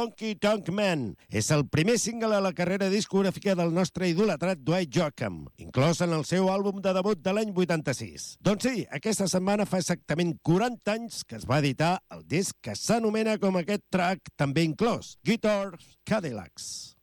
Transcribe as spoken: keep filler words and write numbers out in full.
Honky Tonk Man. És el primer single a la carrera discogràfica del nostre idolatrat Dwight Yoakam, inclòs en el seu àlbum de debut de l'any vuitanta-sis. Doncs sí, aquesta setmana fa exactament quaranta anys que es va editar el disc que s'anomena com aquest track també inclòs, Guitars Cadillacs.